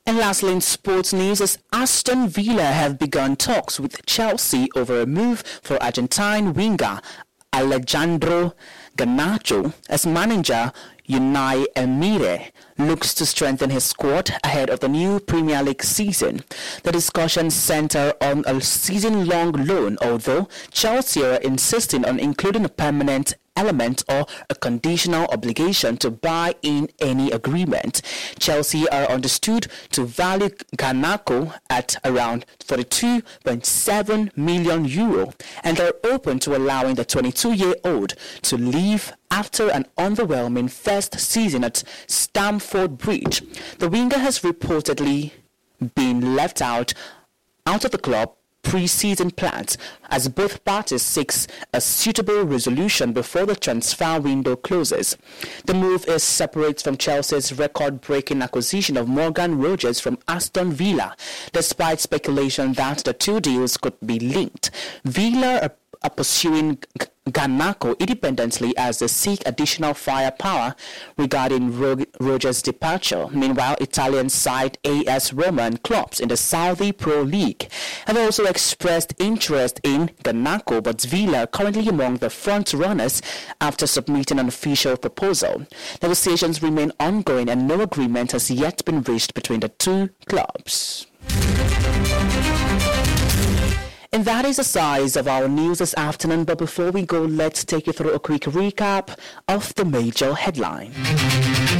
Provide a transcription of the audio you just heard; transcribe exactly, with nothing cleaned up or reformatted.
And lastly, in sports news, as Aston Villa have begun talks with Chelsea over a move for Argentine winger Alejandro Garnacho as manager Unai Emery looks to strengthen his squad ahead of the new Premier League season. The discussions center on a season-long loan, although Chelsea are insisting on including a permanent element or a conditional obligation to buy in any agreement. Chelsea are understood to value Garnacho at around forty-two point seven million euro and are open to allowing the twenty-two-year-old to leave after an underwhelming first season at Stamford Bridge. The winger has reportedly been left out out of the club pre-season plans as both parties seek a suitable resolution before the transfer window closes. The move is separate from Chelsea's record-breaking acquisition of Morgan Rogers from Aston Villa, despite speculation that the two deals could be linked. Villa are, are pursuing Garnacho independently as they seek additional firepower regarding Ro- Rogers' departure. Meanwhile, Italian side A S Roma and clubs in the Saudi Pro League have also expressed interest in Garnacho, but Villa are currently among the front runners after submitting an official proposal. Negotiations remain ongoing and no agreement has yet been reached between the two clubs. And that is the size of our news this afternoon. But before we go, let's take you through a quick recap of the major headline.